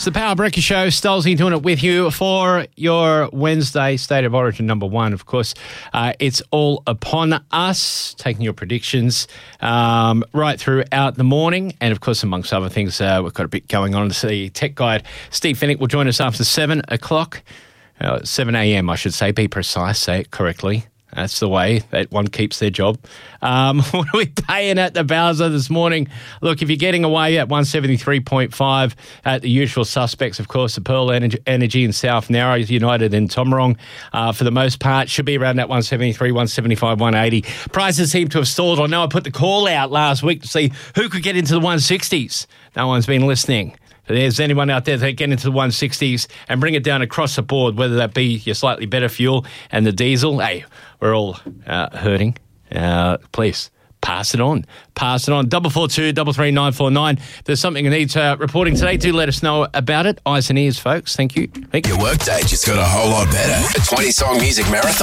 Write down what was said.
It's the Power Breakfast Show. Stolzy doing it with you for your Wednesday State of Origin number 1. Of course, it's all upon us, taking your predictions right throughout the morning. And, of course, amongst other things, we've got a bit going on. The tech guide, Steve Fennick, will join us after 7 o'clock. 7 a.m., I should say. Be precise. Say it correctly. That's the way that one keeps their job. What are we paying at the Bowser this morning? Look, if you're getting away at 173.5 at the usual suspects, of course, the Pearl Energy and South Narrows, United and Tomarong, for the most part, should be around that 173, 175, 180. Prices seem to have stalled. I know I put the call out last week to see who could get into the 160s. No one's been listening. If there's anyone out there that get into the 160s and bring it down across the board, whether that be your slightly better fuel and the diesel, hey, we're all hurting. Please pass it on. Pass it on. 442 33949. If there's something that needs reporting today, do let us know about it. Eyes and ears, folks. Thank you. Your workday just got a whole lot better. A 20-song music marathon.